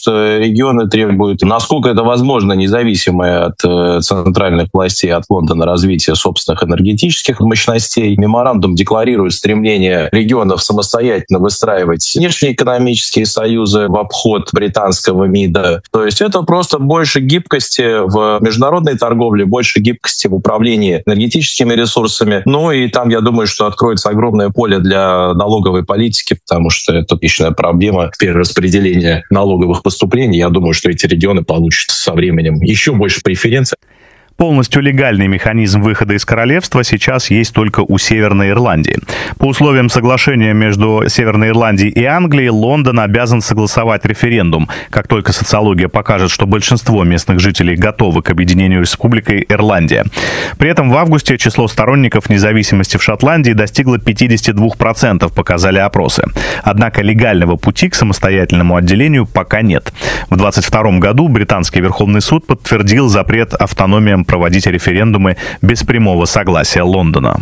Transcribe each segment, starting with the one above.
что регионы требуют, насколько это возможно, независимое от центральных властей, от Лондона, развитие собственных энергетических мощностей. Меморандум декларирует стремление регионов самостоятельно выстраивать внешнеэкономические союзы в обход британского МИДа. То есть это просто больше гибкости в международной торговле, больше гибкости в управлении энергетическими ресурсами. Ну и там, я думаю, что откроется огромное поле для налоговой политики, потому что это типичная проблема перераспределения налоговых поступлений. Я думаю, что эти регионы получат со временем еще больше преференций. Полностью легальный механизм выхода из королевства сейчас есть только у Северной Ирландии. По условиям соглашения между Северной Ирландией и Англией, Лондон обязан согласовать референдум, как только социология покажет, что большинство местных жителей готовы к объединению Республикой Ирландия. При этом в августе число сторонников независимости в Шотландии достигло 52%, показали опросы. Однако легального пути к самостоятельному отделению пока нет. В 2022 году британский Верховный суд подтвердил запрет автономиям проводить референдумы без прямого согласия Лондона.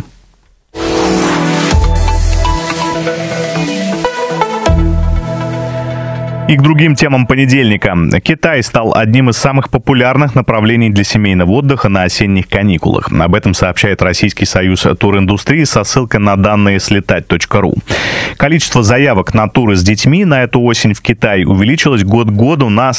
И к другим темам понедельника. Китай стал одним из самых популярных направлений для семейного отдыха на осенних каникулах. Об этом сообщает Российский союз туриндустрии со ссылкой на данные слетать.ру. Количество заявок на туры с детьми на эту осень в Китае увеличилось год к году на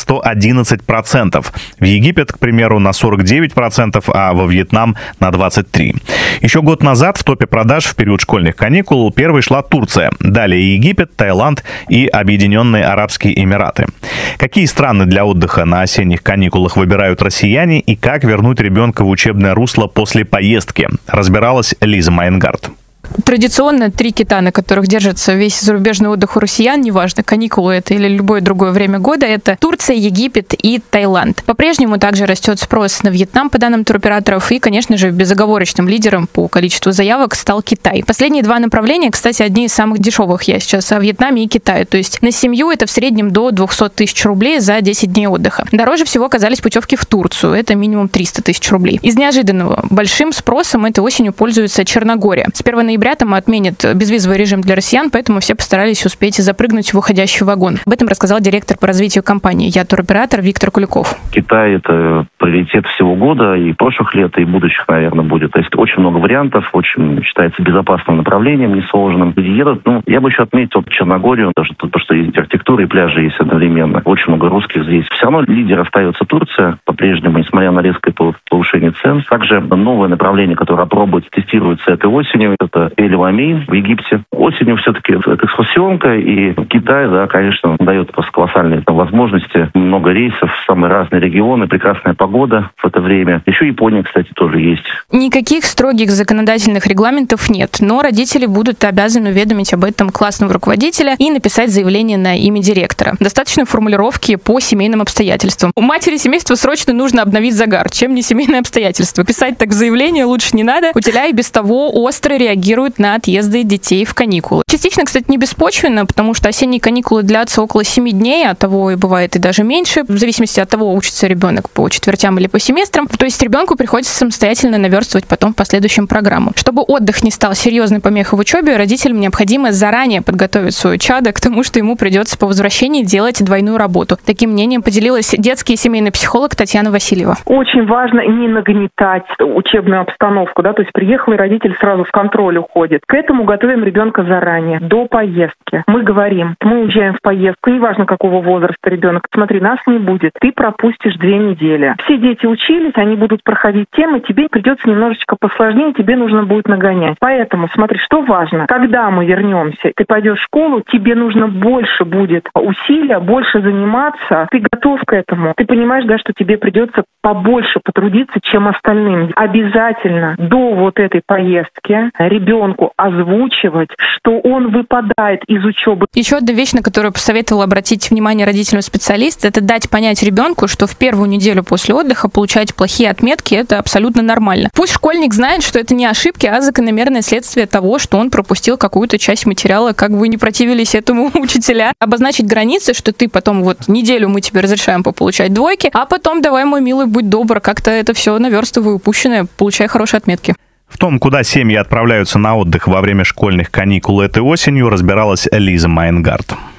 111%. В Египет, к примеру, на 49%, а во Вьетнам на 23%. Еще год назад в топе продаж в период школьных каникул первой шла Турция. Далее Египет, Таиланд и Объединенные Арабские Эмираты. Какие страны для отдыха на осенних каникулах выбирают россияне и как вернуть ребенка в учебное русло после поездки, разбиралась Лиза Майнгард. Традиционно 3 кита, на которых держится весь зарубежный отдых у россиян, неважно, каникулы это или любое другое время года, это Турция, Египет и Таиланд. По-прежнему также растет спрос на Вьетнам, по данным туроператоров, и, конечно же, безоговорочным лидером по количеству заявок стал Китай. Последние 2 направления, кстати, одни из самых дешевых я сейчас о Вьетнаме и Китае. То есть на семью это в среднем до 200 тысяч рублей за 10 дней отдыха. Дороже всего оказались путевки в Турцию, это минимум 300 тысяч рублей. Из неожиданного большим спросом этой осенью пользуется Черногория. С 1 ноября там отменят безвизовый режим для россиян, поэтому все постарались успеть запрыгнуть в уходящий вагон. Об этом рассказал директор по развитию компании «Я туроператор» Виктор Куликов. Китай – это приоритет всего года, и прошлых лет, и будущих, наверное, будет. То есть очень много вариантов, очень считается безопасным направлением, несложным. Люди едут. Я бы еще отметил Черногорию, даже то, что есть архитектура и пляжи есть одновременно. Очень много русских здесь. Все равно лидер остается Турция, по-прежнему, несмотря на резкое повышение цен. Также новое направление, которое опробуется, тестируется этой осенью, это Эль-Ламейн в Египте. Осенью все-таки это экскурсионка, и Китай, да, конечно, дает просто колоссальные возможности. Много рейсов в самые разные регионы, прекрасная погода в это время. Еще Япония, кстати, тоже есть. Никаких строгих законодательных регламентов нет, но родители будут обязаны уведомить об этом классного руководителя и написать заявление на имя директора. Достаточно формулировки по семейным обстоятельствам. У матери семейства срочно нужно обновить загар, чем не семейные обстоятельства. Писать так заявление лучше не надо. Учителя и без того остро реагируют на отъезды детей в каникулы. Частично, кстати, не беспочвенно, потому что осенние каникулы длятся около 7 дней, а того и бывает и даже меньше, в зависимости от того, учится ребенок по четвертям или по семестрам. То есть ребенку приходится самостоятельно наверстывать потом в последующем программу. Чтобы отдых не стал серьезной помехой в учебе, родителям необходимо заранее подготовить свое чадо к тому, что ему придется по возвращении делать двойную работу. Таким мнением поделилась детский и семейный психолог Татьяна Васильева. Очень важно не нагнетать учебную обстановку, да, то есть приехал, и родитель сразу в контроль уходит. К этому готовим ребенка заранее, до поездки. Мы говорим, мы уезжаем в поездку, неважно какого возраста ребенок, смотри, нас не будет, ты пропустишь 2 недели. Все дети учились, они будут проходить темы, тебе придется немножечко посложнее, тебе нужно будет нагонять. Поэтому смотри, что важно, когда мы вернемся, ты пойдешь в школу, тебе нужно больше будет усилия, больше заниматься, ты готов к этому. Ты понимаешь, да, что тебе придется побольше потрудиться, чем остальным. Обязательно до вот этой поездки ребенку озвучивать, что он выпадает из учебы. Еще одна вещь, на которую посоветовала обратить внимание родителям специалист, это дать понять ребенку, что в первую неделю после отдыха получать плохие отметки – это абсолютно нормально. Пусть школьник знает, что это не ошибки, а закономерное следствие того, что он пропустил какую-то часть материала, как бы не противились этому учителя. Обозначить границы, что ты потом вот неделю мы тебе разрешаем пополучать 2, а потом давай, мой милый, будь добр, как-то это все наверстывай упущенное, получай хорошие отметки. В том, куда семьи отправляются на отдых во время школьных каникул этой осенью, разбиралась Лиза Майнгард.